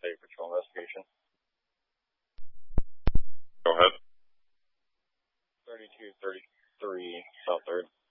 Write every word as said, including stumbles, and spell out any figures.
State Patrol investigation. Go ahead. thirty-two thirty-three South third.